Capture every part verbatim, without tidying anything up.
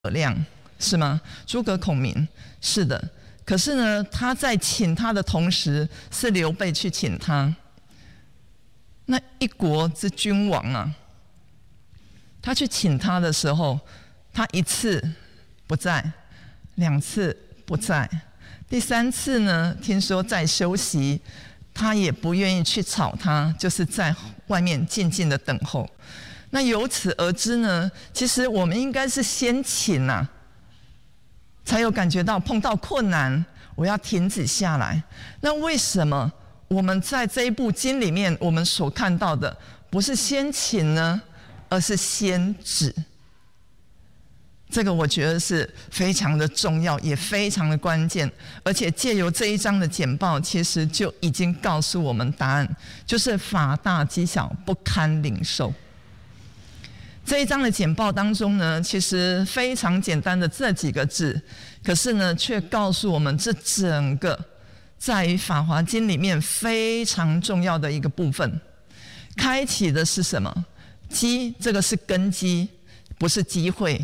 亮是吗？诸葛孔明是的。可是呢，他在请他的同时，是刘备去请他。那一国之君王啊，他去请他的时候，他一次不在，两次不在，第三次呢，听说在休息，他也不愿意去吵他，就是在外面静静的等候。那由此而知呢，其实我们应该是先请啊，才有感觉到碰到困难，我要停止下来。那为什么我们在这一部经里面，我们所看到的不是先请呢，而是先止？这个我觉得是非常的重要，也非常的关键。而且借由这一章的简报，其实就已经告诉我们答案，就是法大极小，不堪领受。这一章的简报当中呢，其实非常简单的这几个字，可是呢，却告诉我们这整个在于《法华经》里面非常重要的一个部分。开启的是什么？机，这个是根基，不是机会。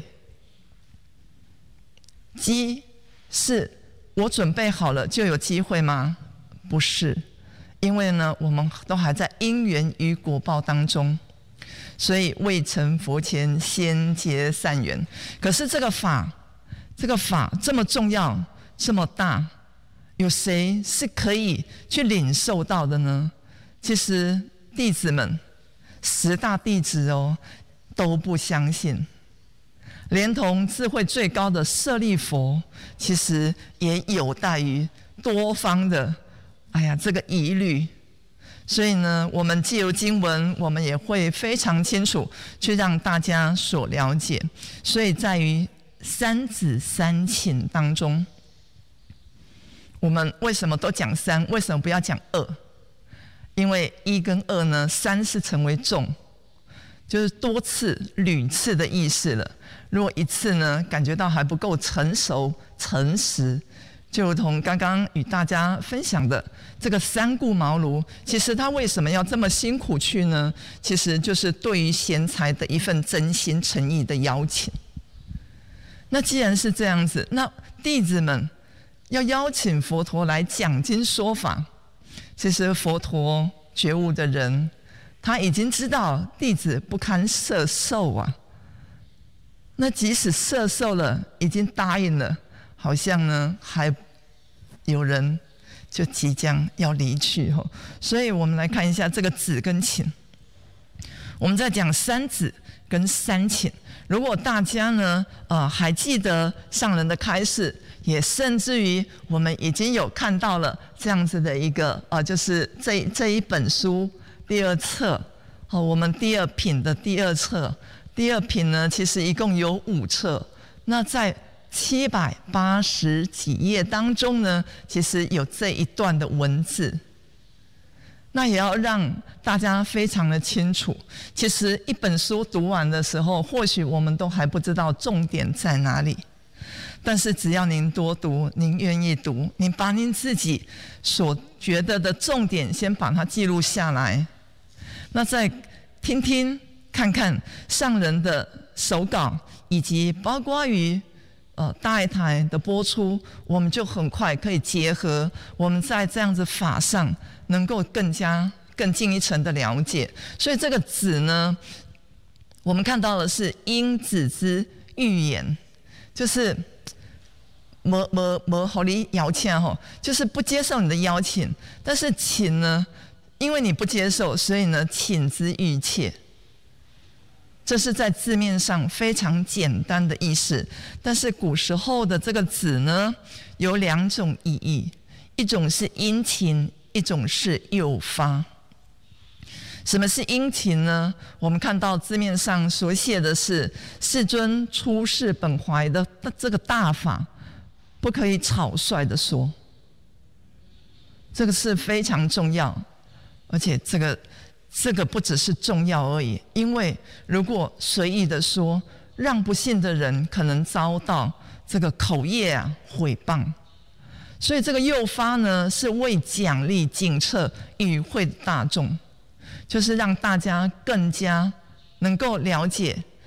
机是我准备好了就有机会吗？不是，因为呢，我们都还在因缘与果报当中。所以未成佛前先结善缘。可是这个法，这个法这么重要，这么大，有谁是可以去领受到的呢？其实弟子们，十大弟子哦，都不相信，连同智慧最高的舍利佛，其实也有待于多方的，哎呀，这个疑虑。所以呢，我们藉由经文，我们也会非常清楚去让大家所了解。所以在于三止三请当中，我们为什么都讲三？为什么不要讲二？因为一跟二呢，三是成为众，就是多次、屡次的意思了。如果一次呢，感觉到还不够成熟、诚实。就如同刚刚与大家分享的这个三顾茅庐，其实他为什么要这么辛苦去呢？其实就是对于贤才的一份真心诚意的邀请。那既然是这样子，那弟子们要邀请佛陀来讲经说法，其实佛陀觉悟的人，他已经知道弟子不堪摄受啊。那即使摄受了，已经答应了，好像呢还有人就即将要离去哦。所以我们来看一下这个止跟请。我们在讲三止跟三请。如果大家呢呃还记得上人的开示，也甚至于我们已经有看到了这样子的一个呃就是这这一本书第二册哦，我们第二品的第二册。第二品呢，其实一共有五册。那在七百八十几页当中呢，其实有这一段的文字。那也要让大家非常的清楚，其实一本书读完的时候，或许我们都还不知道重点在哪里。但是只要您多读，您愿意读，您把您自己所觉得的重点先把它记录下来，那再听听看看上人的手稿，以及包括于呃大爱台的播出，我们就很快可以结合我们在这样子法上能够更加更进一层的了解。所以这个止呢，我们看到的是因止之预言，就是没没没和你邀请吼，就是不接受你的邀请。但是请呢，因为你不接受，所以呢请之欲切。这是在字面上非常简单的意思，但是古时候的这个止呢，有两种意义，一种是殷勤，一种是诱发。什么是殷勤呢？我们看到字面上所写的是世尊出世本怀的这个大法，不可以草率的说，这个是非常重要，而且这个这个不只是重要而已，因为如果随意的说，让不信的人可能遭到这个口业啊毁谤。所以这个诱发呢，是为奖励警策与会大众，就是让大家更加能够了解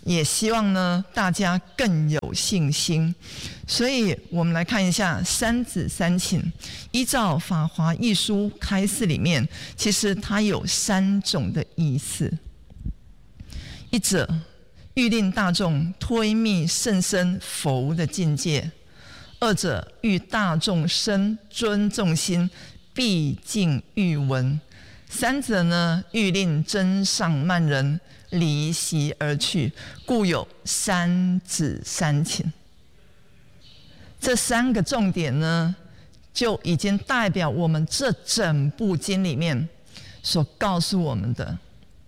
也希望呢大家更有信心。所以我们来看一下三子三请，依照《法华义书开示》里面，其实它有三种的意思。一者欲令大众推密甚深佛的境界；二者欲大众生尊重心，毕竟欲闻；三者呢，欲令真上慢人离席而去，故有三子三请。这三个重点呢，就已经代表我们这整部经里面所告诉我们的。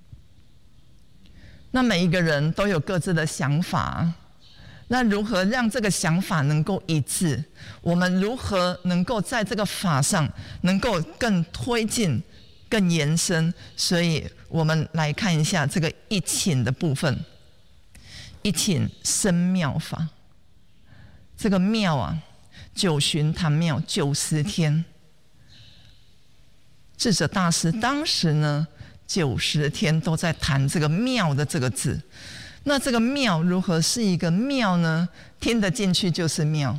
那每一个人都有各自的想法，那如何让这个想法能够一致？我们如何能够在这个法上能够更推进、更延伸？所以我们来看一下这个一请的部分。一请生妙法，这个妙啊，九旬坛妙九十天。智者大师当时呢，九十天都在谈这个妙的这个字。那这个妙如何是一个妙呢？听得进去就是妙。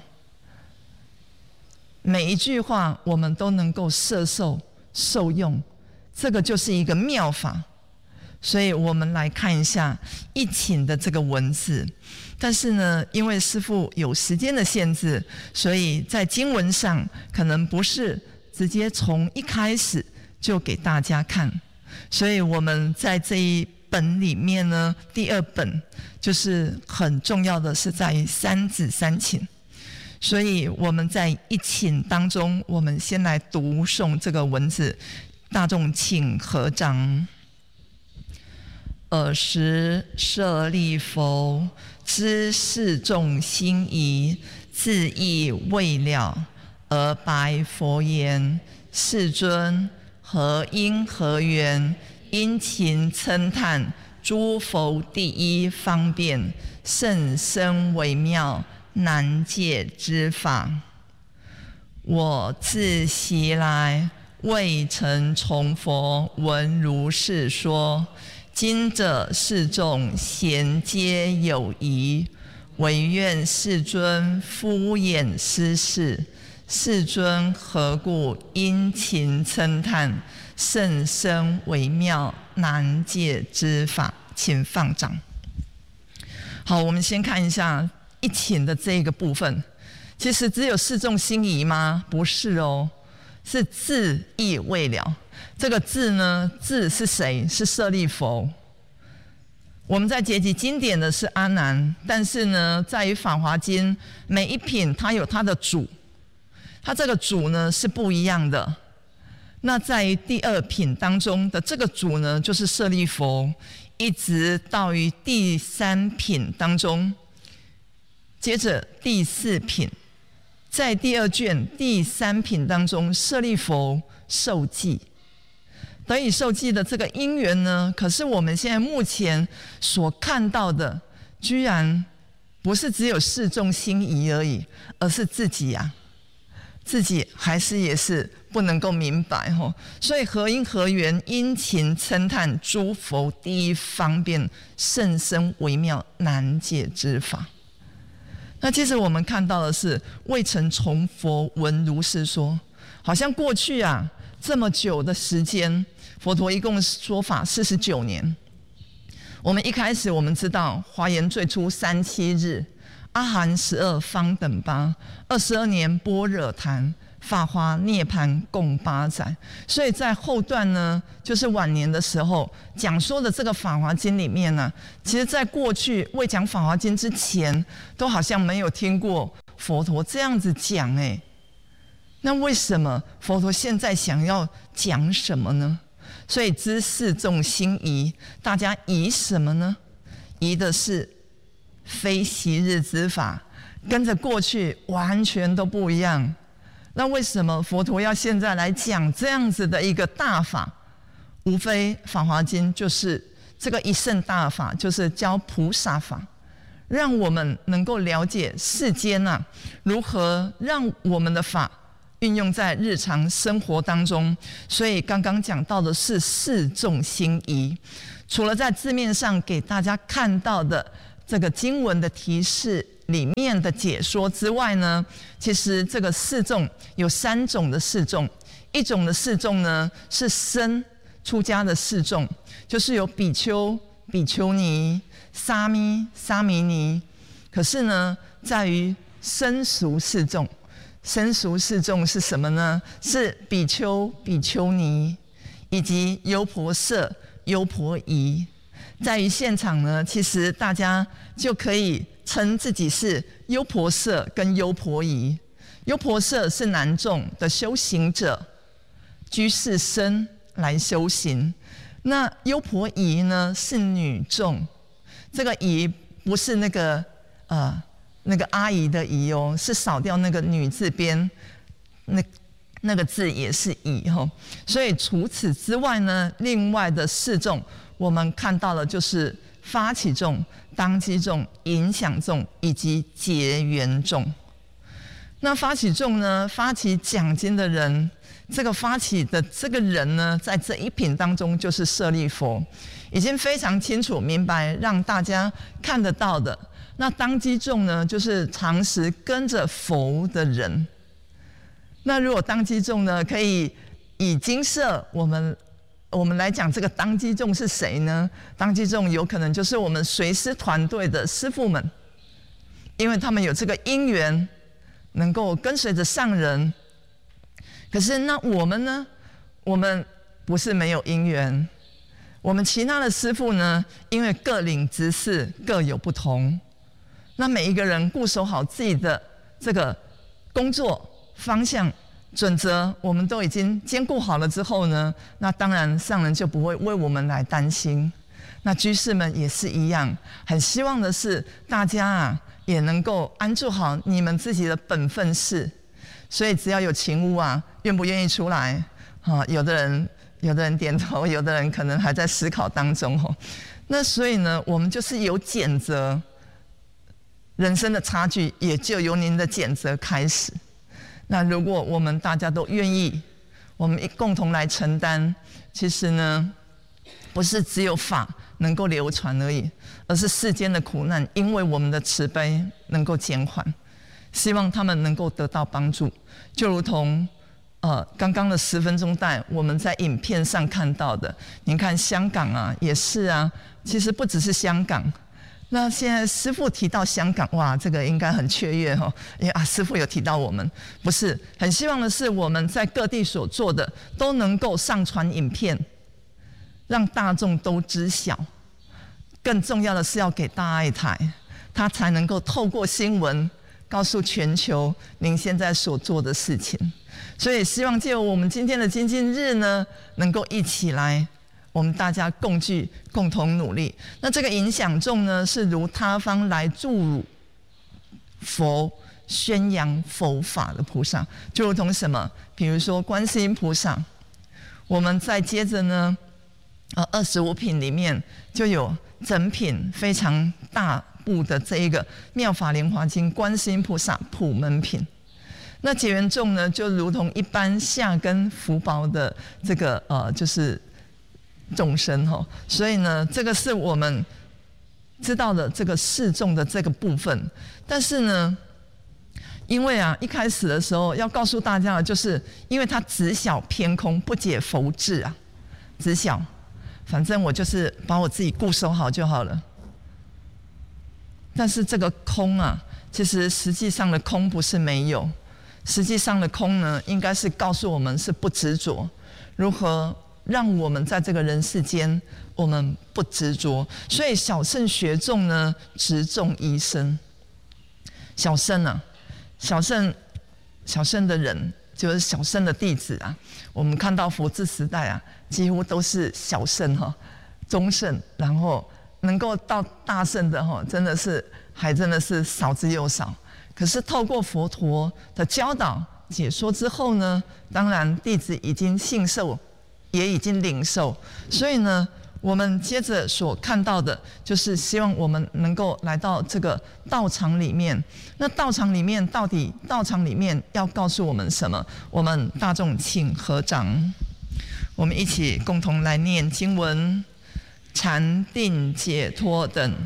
每一句话我们都能够摄受受用，这个就是一个妙法。所以我们来看一下一请的这个文字。但是呢，因为师父有时间的限制，所以在经文上可能不是直接从一开始就给大家看。所以我们在这一本里面呢，第二本就是很重要的是在于三子三请。所以我们在一请当中，我们先来读诵这个文字，大众请合掌。尔时舍利弗知世众心疑，自意未了，而白佛言：世尊，何因何缘？殷勤称叹诸佛第一方便，甚深微妙，难解之法。我自昔来未曾从佛闻如是说，今者世众咸皆有疑，唯愿世尊敷衍施示。世尊何故殷勤称叹甚深微妙难解之法？请放掌。好，我们先看一下一请的这个部分。其实只有世众心疑吗？不是哦，是自意未了。这个自呢，自是谁？是舍利弗。我们在结集经典的是阿难，但是呢，在于法华经每一品它有它的主，它这个主呢是不一样的。那在于第二品当中的这个主呢，就是舍利弗，一直到于第三品当中，接着第四品，在第二卷第三品当中，舍利弗受记。得以受记的这个因缘呢，可是我们现在目前所看到的，居然不是只有世众心疑而已，而是自己啊，自己还是也是不能够明白吼。所以何因何缘？殷勤称叹诸佛第一方便，甚深微妙难解之法。那接着我们看到的是未曾从佛闻如是说，好像过去啊这么久的时间，佛陀一共说法四十九年。我们一开始我们知道华严最初三七日，阿含十二方等八，二十二年般若坛，法华涅槃共八载。所以在后段呢，就是晚年的时候讲说的这个法华经里面呢、啊，其实在过去未讲法华经之前，都好像没有听过佛陀这样子讲哎。那为什么佛陀现在想要讲什么呢？所以知世众心疑，大家疑什么呢？疑的是非昔日之法，跟着过去完全都不一样。那为什么佛陀要现在来讲这样子的一个大法？无非《法华经》就是这个一乘大法，就是教菩萨法，让我们能够了解世间啊，如何让我们的法运用在日常生活当中。所以刚刚讲到的是世众心疑，除了在字面上给大家看到的这个经文的提示里面的解说之外呢，其实这个示众有三种的示众。一种的示众呢是僧出家的示众，就是有比丘、比丘尼、沙弥、沙弥尼。可是呢，在于僧俗示众，僧俗示众是什么呢？是比丘、比丘尼以及优婆塞、优婆夷。在于现场呢，其实大家就可以称自己是优婆塞跟优婆夷。优婆塞是男众的修行者，居士僧来修行。那优婆夷呢是女众，这个夷不是那个呃那个阿姨的姨哦，是少掉那个女字边，那那个字也是夷哦。所以除此之外呢，另外的示众我们看到了就是发起众、当机众、影响众以及结缘众。那发起众呢，发起讲经的人，这个发起的这个人呢，在这一品当中就是舍利弗，已经非常清楚明白，让大家看得到的。那当机众呢，就是常时跟着佛的人。那如果当机众呢，可以以精舍我们我们来讲，这个当机众是谁呢？当机众有可能就是我们随师团队的师父们，因为他们有这个因缘，能够跟随着上人。可是那我们呢？我们不是没有因缘，我们其他的师父呢，因为各领之事各有不同，那每一个人固守好自己的这个工作方向准则，我们都已经兼顾好了之后呢，那当然上人就不会为我们来担心。那居士们也是一样，很希望的是大家啊也能够安住好你们自己的本分事。所以只要有勤务啊，愿不愿意出来？啊，有的人有的人点头，有的人可能还在思考当中哦。那所以呢，我们就是有谴责，人生的差距也就由您的谴责开始。那如果我们大家都愿意，我们一共同来承担，其实呢，不是只有法能够流传而已，而是世间的苦难，因为我们的慈悲能够减缓。希望他们能够得到帮助，就如同呃刚刚的十分钟带我们在影片上看到的。您看香港啊，也是啊，其实不只是香港。那现在师父提到香港，哇，这个应该很雀跃哦，因为啊师父有提到我们，不是很希望的是我们在各地所做的都能够上传影片，让大众都知晓。更重要的是要给大爱台，它才能够透过新闻告诉全球您现在所做的事情。所以希望借由我们今天的精进日呢，能够一起来，我们大家共聚，共同努力。那这个影响众呢，是如他方来助辱佛、宣扬佛法的菩萨，就如同什么？比如说观世音菩萨。我们再接着呢，呃，二十五品里面就有整品非常大部的这一个《妙法莲华经》观世音菩萨普门品。那结缘众呢，就如同一般下根福薄的这个呃，就是众生哈。所以呢，这个是我们知道的这个示众的这个部分。但是呢，因为啊，一开始的时候要告诉大家的就是，因为它只晓偏空，不解佛智啊，只晓，反正我就是把我自己固守好就好了。但是这个空啊，其实实际上的空不是没有，实际上的空呢，应该是告诉我们是不执着，如何让我们在这个人世间，我们不执着。所以小乘学众呢，执众一生。小乘啊，小乘小乘的人就是小乘的弟子啊。我们看到佛治时代啊，几乎都是小乘哈、中乘，然后能够到大乘的哈，真的是还真的是少之又少。可是透过佛陀的教导解说之后呢，当然弟子已经信受，也已经领受。所以呢，我们接着所看到的就是希望我们能够来到这个道场里面。那道场里面到底道场里面要告诉我们什么？我们大众请合掌，我们一起共同来念经文。禅定解脱等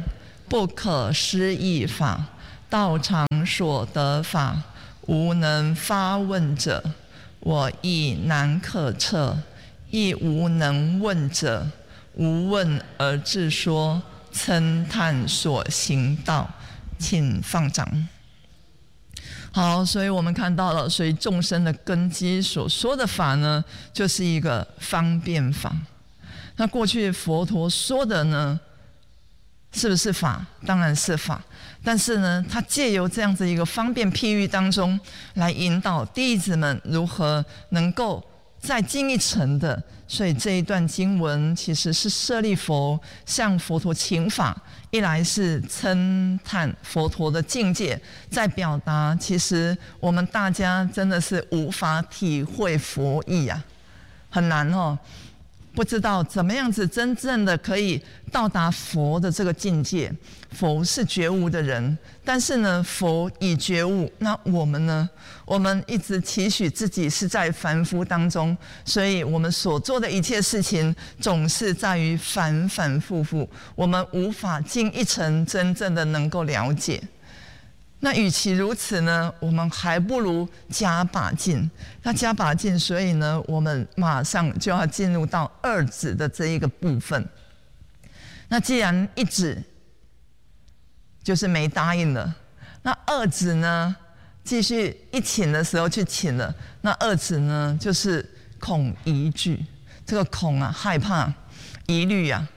不可思议法，道场所得法，无能发问者，我亦难可测，亦无能问者，无问而自说，称叹所行道。请放掌。好，所以我们看到了，所以众生的根基所说的法呢，就是一个方便法。那过去佛陀说的呢，是不是法？当然是法。但是呢，他借由这样子一个方便譬喻当中，来引导弟子们如何能够再进一层的。所以这一段经文其实是舍利弗向佛陀请法，一来是称叹佛陀的境界，在表达其实我们大家真的是无法体会佛意啊，很难哦。不知道怎么样子真正的可以到达佛的这个境界。佛是觉悟的人，但是呢，佛已觉悟，那我们呢？我们一直期许自己是在凡夫当中，所以我们所做的一切事情总是在于反反复复，我们无法进一层真正的能够了解。那与其如此呢，我们还不如加把劲。那加把劲，所以呢，我们马上就要进入到二指的这一个部分。那既然一指就是没答应了，那二指呢，继续一请的时候去请了。那二指呢，就是恐疑惧，这个恐啊，害怕，疑虑啊，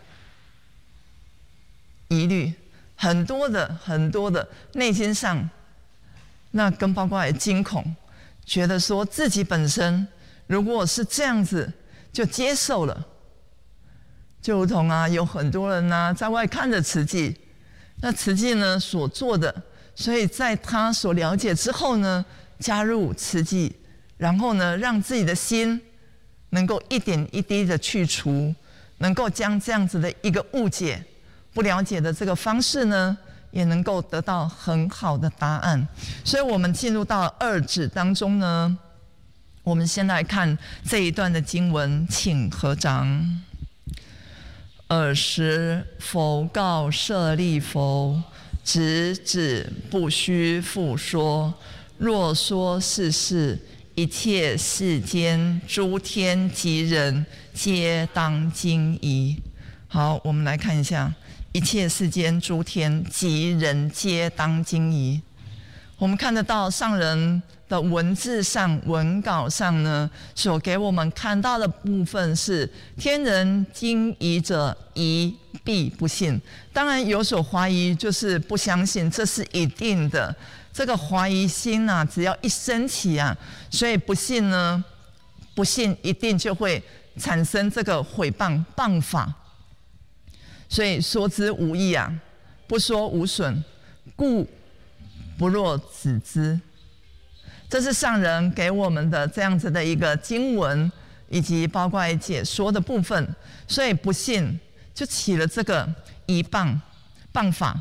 疑虑。很多的很多的内心上，那跟包括也惊恐，觉得说自己本身如果是这样子就接受了，就如同啊有很多人啊在外看着慈济，那慈济呢所做的，所以在他所了解之后呢，加入慈济，然后呢让自己的心能够一点一滴的去除，能够将这样子的一个误解。不了解的这个方式呢，也能够得到很好的答案。所以我们进入到二指当中呢，我们先来看这一段的经文，请合掌。尔时佛告舍利弗：直指不须复说，若说是事，一切世间诸天及人，皆当惊疑。好，我们来看一下。一切世间诸天及人皆当惊疑。我们看得到上人的文字上文稿上呢，所给我们看到的部分是天人惊疑者，疑必不信。当然有所怀疑，就是不相信，这是一定的。这个怀疑心啊，只要一升起啊，所以不信呢，不信一定就会产生这个毁谤谤法。所以说之无益啊，不说无损，故不若止之。这是上人给我们的这样子的一个经文，以及包括解说的部分。所以不信就起了这个疑谤谤法。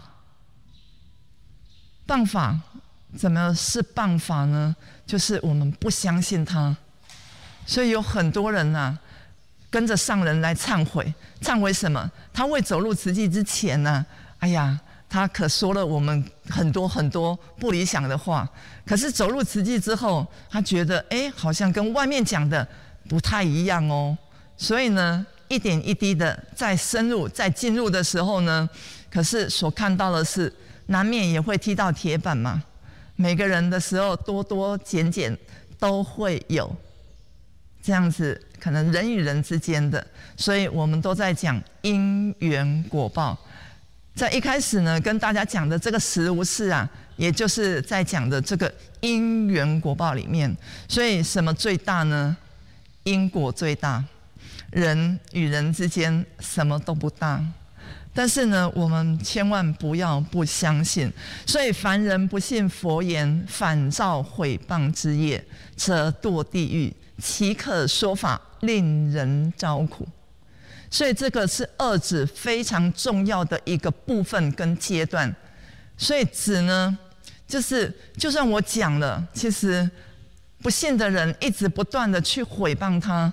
谤法怎么是谤法呢？就是我们不相信他。所以有很多人啊，跟着上人来忏悔，忏悔什么？他未走入慈济之前呢、啊，哎呀，他可说了我们很多很多不理想的话。可是走入慈济之后，他觉得，哎，好像跟外面讲的不太一样哦。所以呢，一点一滴的再深入、再进入的时候呢，可是所看到的是，难免也会踢到铁板嘛。每个人的时候多多减减都会有。这样子可能人与人之间的，所以我们都在讲因缘果报。在一开始呢，跟大家讲的这个实无事啊，也就是在讲的这个因缘果报里面。所以什么最大呢？因果最大，人与人之间什么都不大。但是呢，我们千万不要不相信。所以凡人不信佛言，反造毁谤之业，则堕地狱。岂可说法，令人招苦。所以这个是二指非常重要的一个部分跟阶段。所以指呢，就是就算我讲了，其实不信的人一直不断的去毁谤他，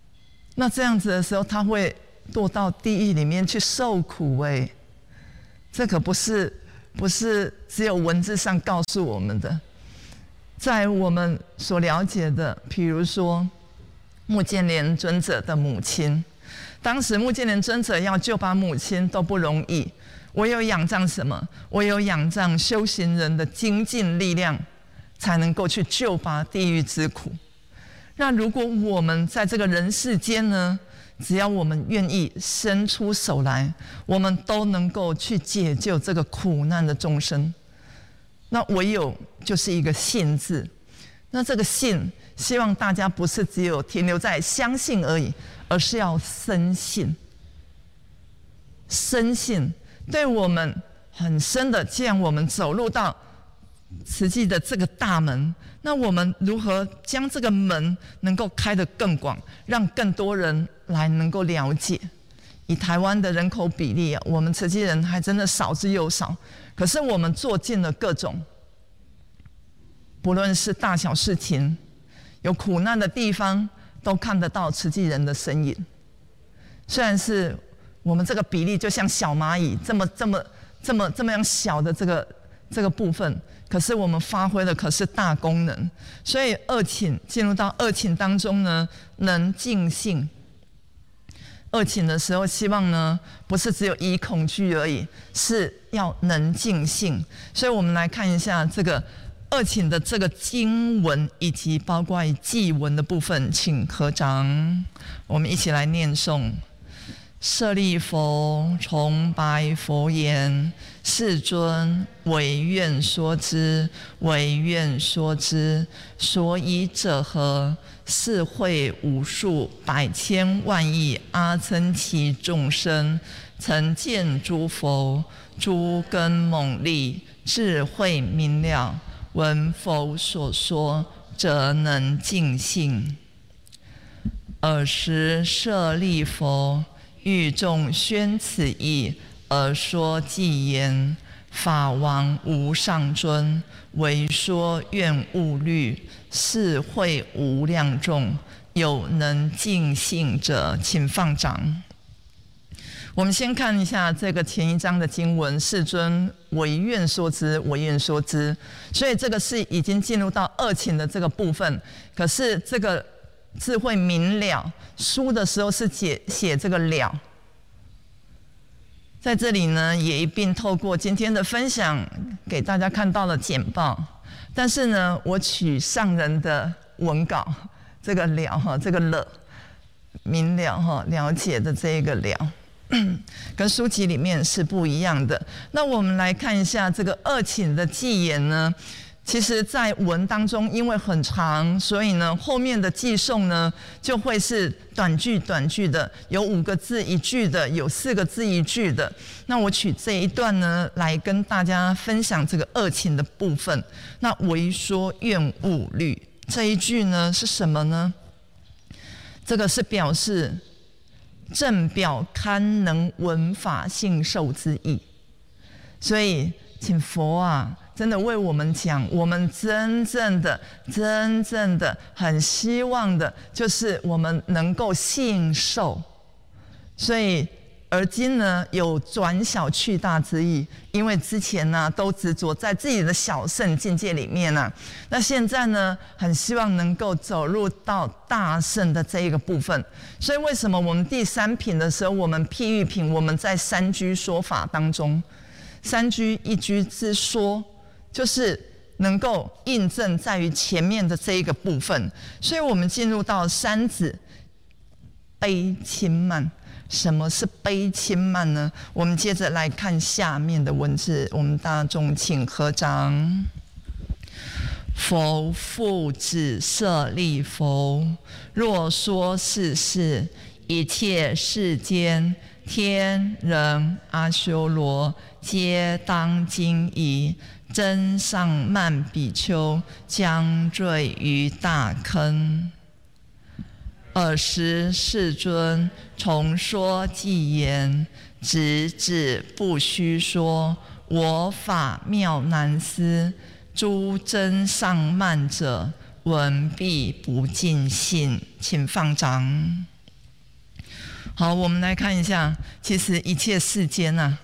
那这样子的时候，他会堕到地狱里面去受苦。哎， 这可不是不是只有文字上告诉我们的。在我们所了解的，比如说目犍连尊者的母亲，当时目犍连尊者要救拔母亲都不容易，唯有仰仗什么？唯有仰仗修行人的精进力量，才能够去救拔地狱之苦。那如果我们在这个人世间呢，只要我们愿意伸出手来，我们都能够去解救这个苦难的众生。那唯有就是一个信字。那这个信，希望大家不是只有停留在相信而已，而是要深信。深信对我们很深的，既然我们走入到慈济的这个大门，那我们如何将这个门能够开得更广，让更多人来能够了解？以台湾的人口比例啊，我们慈济人还真的少之又少。可是我们做尽了各种，不论是大小事情，有苦难的地方，都看得到慈济人的身影。虽然是我们这个比例就像小蚂蚁这么这么这么这么样小的这个这个部分，可是我们发挥的可是大功能。所以二请进入到二请当中呢，能尽兴。二请的时候，希望呢不是只有以恐惧而已，是要能尽兴。所以我们来看一下这个二请的这个经文，以及包括祭文的部分，请合掌，我们一起来念诵。舍利弗，崇白佛言：世尊，唯愿说之，唯愿说之。所以者何？是会无数百千万亿阿僧祇众生，曾见诸佛，诸根猛利，智慧明了，闻佛所说，则能尽兴。尔时舍利弗，欲众宣此义，而说偈言：法王无上尊，唯说愿勿虑，是会无量众，有能尽兴者。请放掌。我们先看一下这个前一章的经文：世尊，唯愿说之，唯愿说之。所以这个是已经进入到二请的这个部分。可是这个智慧明了，书的时候是写写这个了。在这里呢，也一并透过今天的分享，给大家看到了简报。但是呢，我取上人的文稿，这个了哈，这个了明了哈，了解的这个了，跟书籍里面是不一样的。那我们来看一下这个二请的偈言呢。其实在文当中，因为很长，所以呢，后面的偈颂呢就会是短句短句的，有五个字一句的，有四个字一句的。那我取这一段呢，来跟大家分享这个二请的部分。那唯说愿勿虑这一句呢是什么呢？这个是表示正表堪能闻法信受之意。所以，请佛啊，真的为我们讲，我们真正的、真正的很希望的，就是我们能够信受。所以，而今呢，有转小去大之意，因为之前呢、啊、都执着在自己的小圣境界里面啊，那现在呢，很希望能够走入到大圣的这一个部分。所以，为什么我们第三品的时候，我们譬喻品，我们在三居说法当中，三居一居之说，就是能够印证在于前面的这一个部分。所以我们进入到三子悲轻慢。什么是悲轻慢呢？我们接着来看下面的文字，我们大众请合掌。佛复子舍利弗，若说是事，一切世间天人阿修罗，皆当惊疑。真上慢比丘将坠于大坑。尔时世尊重说偈言：直指不虚说，我法妙难思。诸真上慢者，闻必不尽兴。请放掌。好，我们来看一下，其实一切世间啊，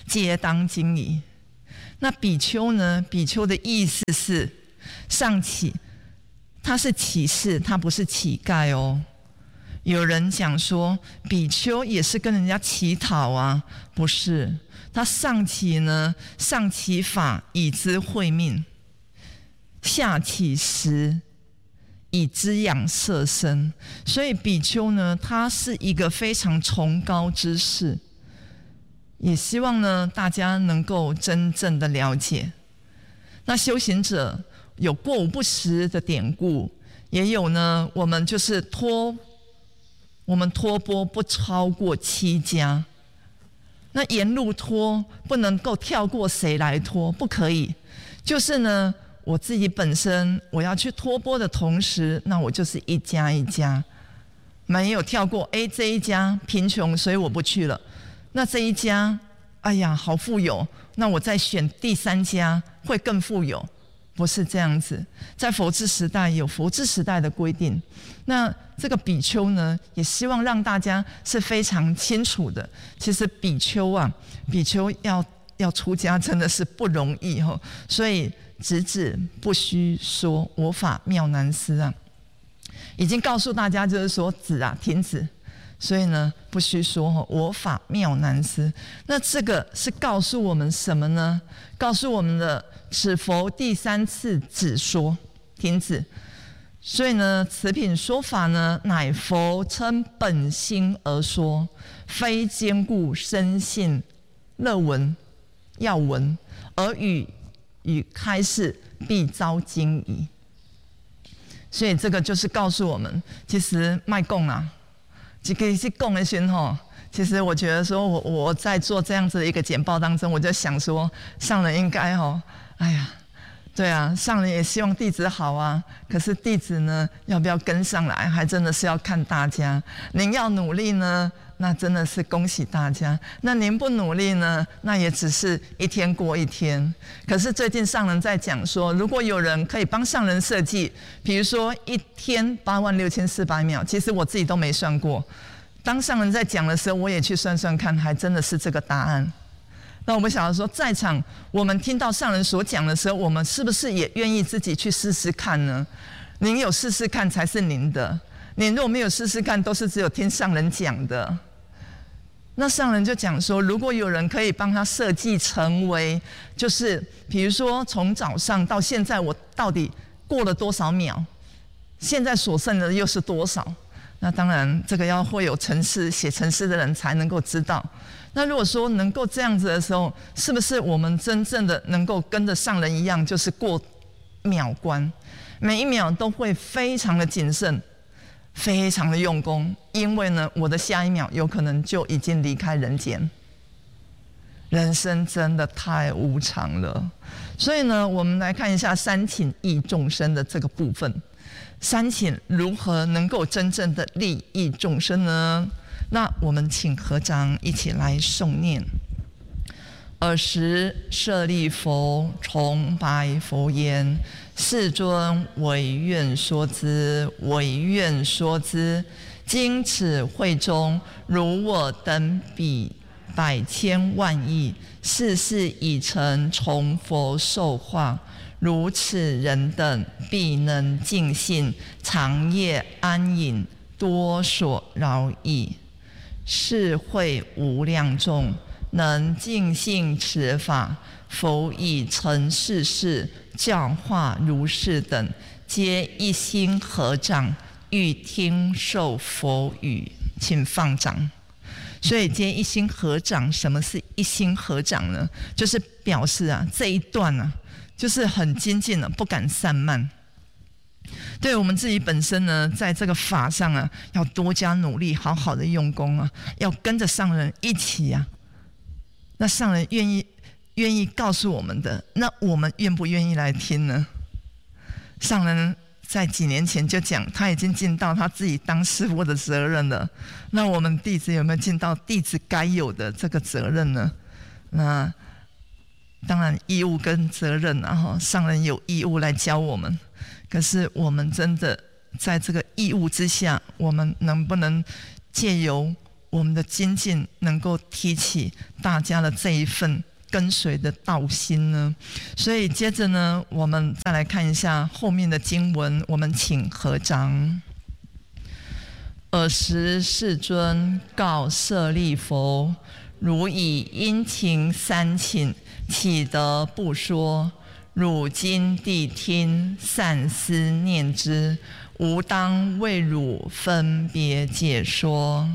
皆当经仪。那比丘呢？比丘的意思是上乞，他是乞士，他不是乞丐哦。有人讲说，比丘也是跟人家乞讨啊，不是。他上乞呢，上乞法以资慧命，下乞食以滋养色身。所以比丘呢，他是一个非常崇高之士。也希望呢，大家能够真正的了解。那修行者有过午不食的典故，也有呢，我们就是托我们托钵不超过七家。那沿路托不能够跳过谁来托，不可以。就是呢，我自己本身我要去托钵的同时，那我就是一家一家，没有跳过。哎，这一家贫穷，所以我不去了。那这一家，哎呀，好富有，那我再选第三家会更富有，不是这样子。在佛治时代有佛治时代的规定，那这个比丘呢，也希望让大家是非常清楚的。其实比丘啊，比丘要要出家真的是不容易哈，所以直指不虚说，我法妙难思啊，已经告诉大家就是说止啊，停止。所以呢，不虚说，我法妙难思。那这个是告诉我们什么呢？告诉我们的，此佛第三次止说，停止。所以呢，此品说法呢，乃佛称本心而说，非兼顾生信乐闻要闻，而与与开示必遭惊疑。所以这个就是告诉我们，其实卖供啊。这个是供的心吼，其实我觉得说我我在做这样子的一个简报当中，我就想说，上人应该吼，哎呀，对啊，上人也希望弟子好啊，可是弟子呢，要不要跟上来，还真的是要看大家。您要努力呢，那真的是恭喜大家；那您不努力呢，那也只是一天过一天。可是最近上人在讲说，如果有人可以帮上人设计，比如说一天八万六千四百秒，其实我自己都没算过。当上人在讲的时候，我也去算算看，还真的是这个答案。那我们想要说，在场我们听到上人所讲的时候，我们是不是也愿意自己去试试看呢？您有试试看才是您的，您如果没有试试看，都是只有听上人讲的。那上人就讲说，如果有人可以帮他设计成为，就是比如说从早上到现在，我到底过了多少秒，现在所剩的又是多少？那当然，这个要会有程式写程式的人才能够知道。那如果说能够这样子的时候，是不是我们真正的能够跟着上人一样，就是过秒关，每一秒都会非常的谨慎，非常的用功，因为呢，我的下一秒有可能就已经离开人间。人生真的太无常了，所以呢，我们来看一下三请益众生的这个部分。三请如何能够真正的利益众生呢？那我们请合掌一起来诵念。尔时舍利佛重白佛言：世尊，唯愿说之，唯愿说之。今此会中，如我等彼百千万亿，世世已成从佛受化。如此人等，必能尽信，长夜安隐，多所饶益。是会无量众，能尽信此法，佛以成世事，教化如是等，皆一心合掌，欲听受佛语。请放掌。所以皆一心合掌，什么是一心合掌呢？就是表示啊，这一段啊，就是很精进了，不敢散漫。对我们自己本身呢，在这个法上啊，要多加努力，好好的用功啊，要跟着上人一起啊。那上人愿意愿意告诉我们的，那我们愿不愿意来听呢？上人在几年前就讲，他已经尽到他自己当师父的责任了。那我们弟子有没有尽到弟子该有的这个责任呢？那当然义务跟责任啊，上人有义务来教我们。可是我们真的在这个义务之下，我们能不能借由我们的精进能够提起大家的这一份跟随的道心呢？所以接着呢，我们再来看一下后面的经文，我们请合掌。尔时世尊告舍利弗：汝以殷勤三请，岂得不说？汝今谛听，善思念之，吾当为汝分别解说。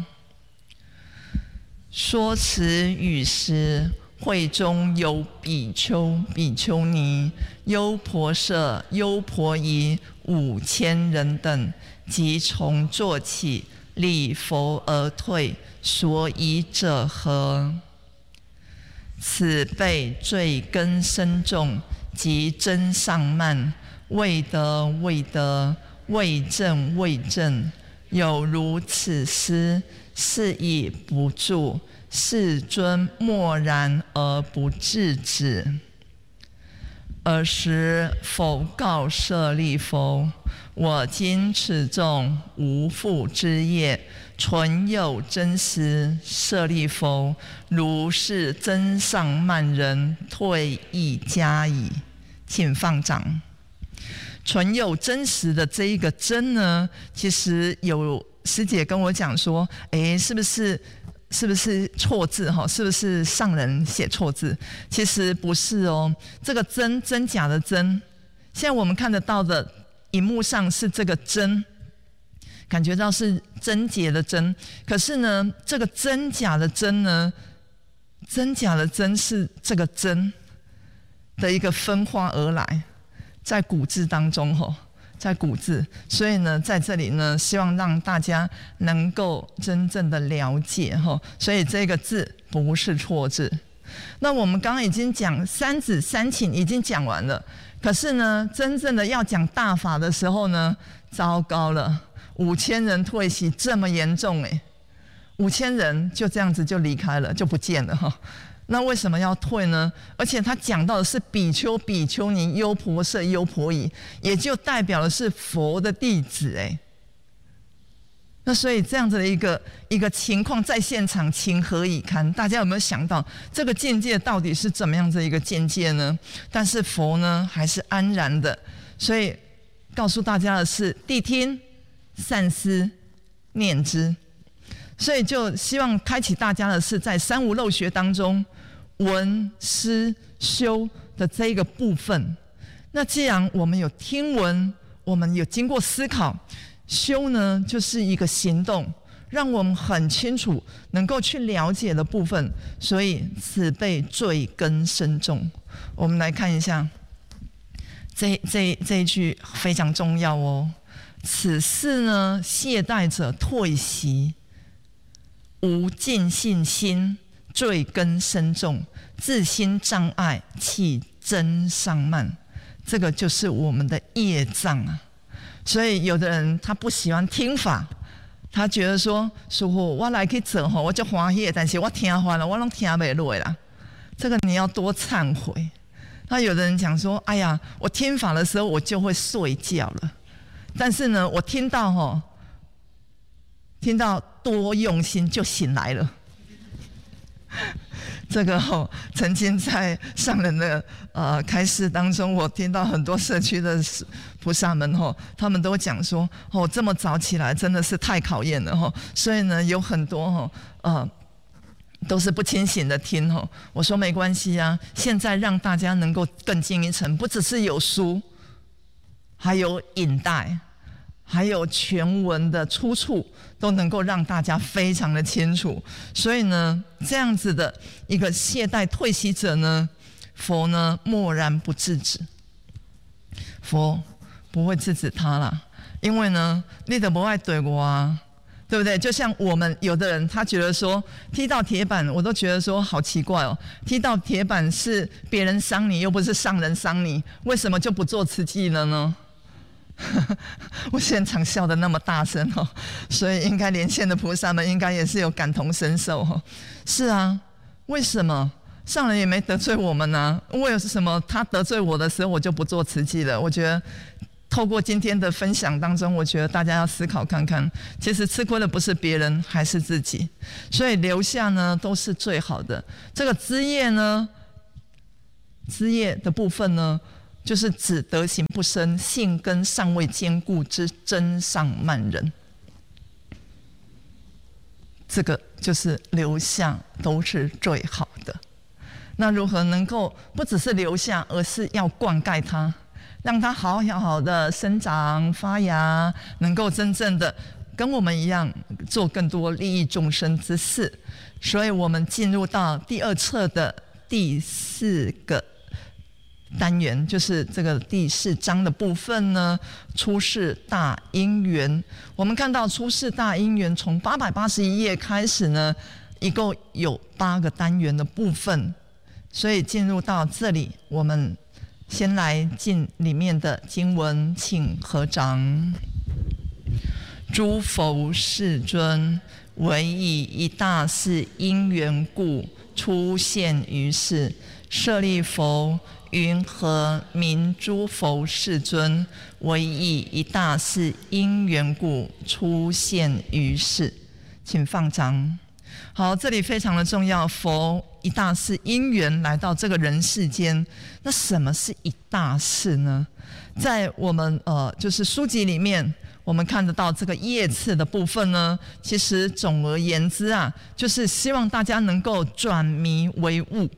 说此语时，会中有比丘、比丘尼、优婆塞、优婆夷五千人等，即从座起，礼佛而退。所以者何？此辈罪根深重，即增上慢，未得未得，未正未正，有如此思，是以不住。世尊默然而不制止。尔时佛告舍利弗：我今此众无复之业，纯有真实。舍利弗，如是增上慢人，退亦加矣。请放掌。纯有真实的这一个真呢，其实有师姐跟我讲说，哎，是不是是不是错字哈？是不是上人写错字？其实不是哦。这个真真假的真，现在我们看得到的荧幕上是这个真，感觉到是贞洁的贞。可是呢，这个真假的真呢，真假的真是这个真的一个分化而来，在古字当中哈。在古字，所以呢，在这里呢，希望让大家能够真正的了解哈，所以这个字不是错字。那我们刚刚已经讲三子三请已经讲完了，可是呢，真正的要讲大法的时候呢，糟糕了，五千人退席这么严重哎，五千人就这样子就离开了，就不见了哈。那为什么要退呢？而且他讲到的是比丘、比丘尼、优婆塞、优婆夷，也就代表的是佛的弟子哎。那所以这样子的一个一个情况在现场情何以堪？大家有没有想到这个境界到底是怎么样子一个境界呢？但是佛呢还是安然的，所以告诉大家的是谛听，善思念之。所以就希望开启大家的是在三无漏学当中。闻思修的这一个部分，那既然我们有听闻，我们有经过思考，修呢就是一个行动，让我们很清楚能够去了解的部分，所以此辈罪根深重。我们来看一下这这这一句非常重要哦。此事呢，懈怠者退席，无尽信心。罪根深重，自心障碍，起增上慢，这个就是我们的业障啊。所以有的人他不喜欢听法，他觉得说师父我来去做吼，我就欢喜，但是我听完了，我拢听不落啦。这个你要多忏悔。那有的人讲说，哎呀，我听法的时候我就会睡觉了，但是呢，我听到吼，听到多用心就醒来了。这个哦，曾经在上人的呃开示当中，我听到很多社区的菩萨们哦，他们都讲说哦，这么早起来真的是太考验了哦，所以呢，有很多哦呃都是不清醒的听哦。我说没关系啊，现在让大家能够更进一层，不只是有书，还有引带。还有全文的出处都能够让大家非常的清楚，所以呢，这样子的一个懈怠退席者呢，佛呢默然不制止，佛不会制止他啦，因为呢，你都不爱对我啊，对不对？就像我们有的人，他觉得说踢到铁板，我都觉得说好奇怪哦，踢到铁板是别人伤你，又不是上人伤你，为什么就不做慈济了呢？我现场笑得那么大声哦，所以应该连线的菩萨们应该也是有感同身受哦。是啊，为什么上人也没得罪我们呢、啊？为什么他得罪我的时候我就不做慈济了？我觉得透过今天的分享当中，我觉得大家要思考看看，其实吃亏的不是别人，还是自己。所以留下呢，都是最好的。这个枝叶呢，枝叶的部分呢，就是指德行不深、性根尚未坚固之真上慢人。这个就是留下都是最好的。那如何能够不只是留下，而是要灌溉它？让它好好的生长发芽，能够真正的跟我们一样做更多利益众生之事。所以我们进入到第二册的第四个单元，就是这个第四章的部分呢，出世大因缘。我们看到出世大因缘从八百八十一页开始呢，一共有八个单元的部分。所以进入到这里，我们先来进里面的经文，请合掌。诸佛世尊，唯以一大事因缘故，出现于世。舍利弗，云何名诸佛世尊？唯以一大事因缘故，出现于世。请放掌。好，这里非常的重要。佛一大事因缘来到这个人世间，那什么是一大事呢？在我们呃就是书籍里面，我们看得到这个页次的部分呢，其实总而言之啊，就是希望大家能够转迷为悟。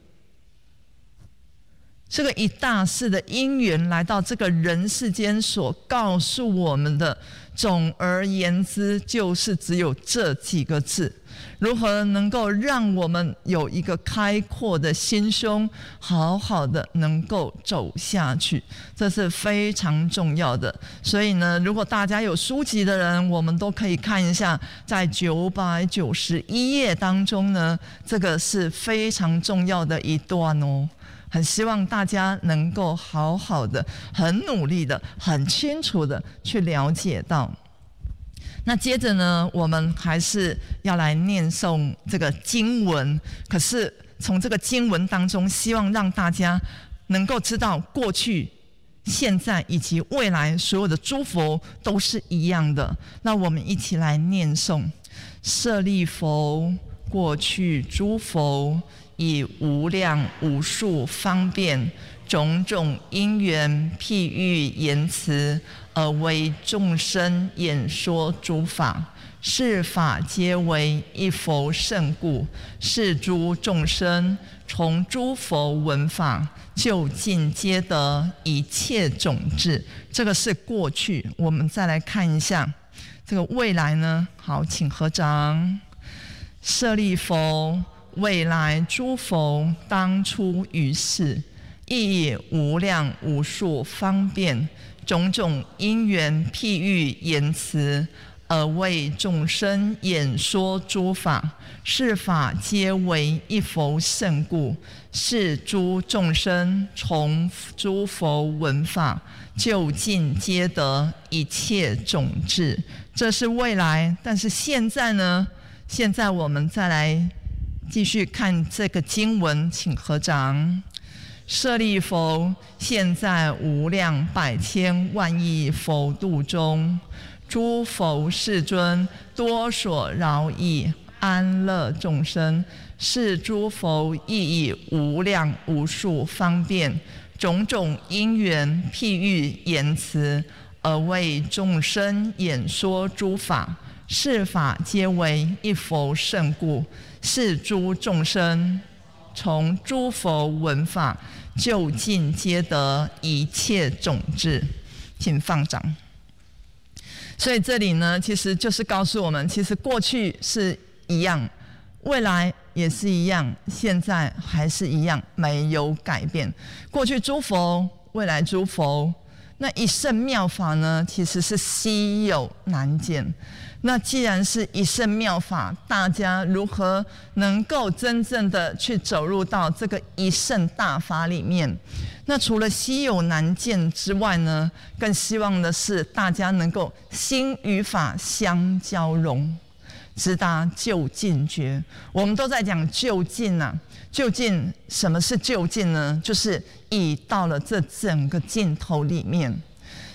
这个一大事的因缘来到这个人世间所告诉我们的，总而言之就是只有这几个字。如何能够让我们有一个开阔的心胸，好好的能够走下去，这是非常重要的。所以呢，如果大家有书籍的人，我们都可以看一下，在九百九十一页当中呢，这个是非常重要的一段哦。很希望大家能够好好的、很努力的、很清楚的去了解到。那接着呢，我们还是要来念诵这个经文。可是从这个经文当中，希望让大家能够知道，过去、现在以及未来所有的诸佛都是一样的。那我们一起来念诵：舍利弗，过去诸佛以无量无数方便种种因缘譬喻言辞，而为众生演说诸法，是法皆为一佛圣故。是诸众生从诸佛闻法，就近皆得一切种智。这个是过去，我们再来看一下这个未来呢。好，请合掌。舍利弗，未来诸佛当出于世，亦以无量无数方便种种因缘譬喻言辞，而为众生演说诸法，是法皆为一佛圣故。是诸众生从诸佛闻法，就近皆得一切种智。这是未来，但是现在呢？现在我们再来继续看这个经文，请合掌。舍利弗，现在无量百千万亿佛度中，诸佛世尊多所饶益安乐众生。是诸佛亦以无量无数方便种种因缘譬喻言辞，而为众生演说诸法，是法皆为一佛圣故。是诸众生从诸佛闻法，就近皆得一切种智。请放掌。所以这里呢，其实就是告诉我们，其实过去是一样，未来也是一样，现在还是一样，没有改变。过去诸佛，未来诸佛，那一圣妙法呢，其实是稀有难见。那既然是一圣妙法，大家如何能够真正的去走入到这个一圣大法里面？那除了稀有难见之外呢，更希望的是大家能够心与法相交融，直达究竟觉。我们都在讲究竟啊，究竟什么是究竟呢？就是已到了这整个尽头里面。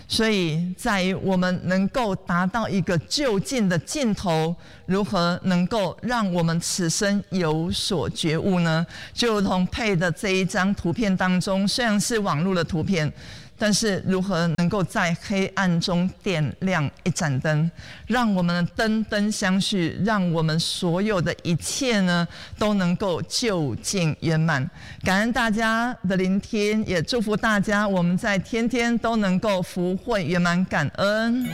所以在于我们能够达到一个究竟的尽头，如何能够让我们此生有所觉悟呢？就如同配的这一张图片当中，虽然是网络的图片，但是如何能够在黑暗中点亮一盏灯，让我们的灯灯相续，让我们所有的一切呢都能够究竟圆满。感恩大家的聆听，也祝福大家我们在天天都能够福慧圆满感恩。